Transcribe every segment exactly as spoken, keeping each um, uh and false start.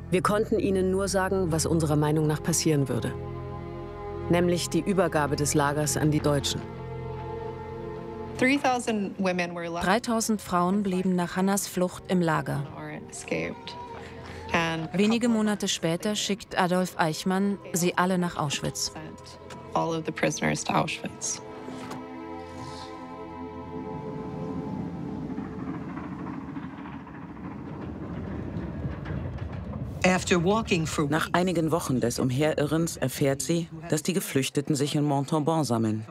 Wir konnten ihnen nur sagen, was unserer Meinung nach passieren würde. Nämlich die Übergabe des Lagers an die Deutschen. dreitausend Frauen blieben nach Hannas Flucht im Lager. Wenige Monate später schickt Adolf Eichmann sie alle nach Auschwitz. Nach einigen Wochen des Umherirrens erfährt sie, dass die Geflüchteten sich in Montauban sammeln.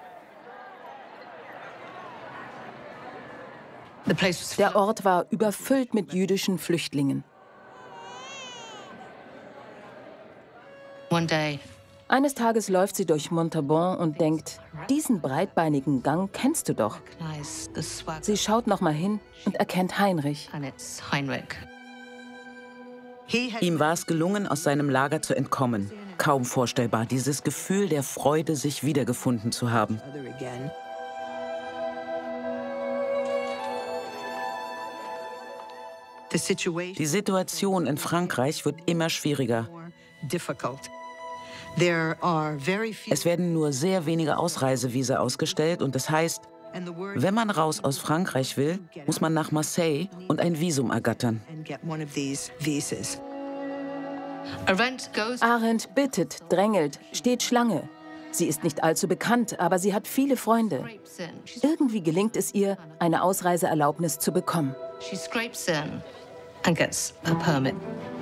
Der Ort war überfüllt mit jüdischen Flüchtlingen. Eines Tages läuft sie durch Montauban und denkt, diesen breitbeinigen Gang kennst du doch. Sie schaut noch mal hin und erkennt Heinrich. Ihm war es gelungen, aus seinem Lager zu entkommen. Kaum vorstellbar, dieses Gefühl der Freude, sich wiedergefunden zu haben. Die Situation in Frankreich wird immer schwieriger. Es werden nur sehr wenige Ausreisevisa ausgestellt und das heißt, wenn man raus aus Frankreich will, muss man nach Marseille und ein Visum ergattern. Arendt bittet, drängelt, steht Schlange. Sie ist nicht allzu bekannt, aber sie hat viele Freunde. Irgendwie gelingt es ihr, eine Ausreiseerlaubnis zu bekommen. She scrapes in and gets a permit.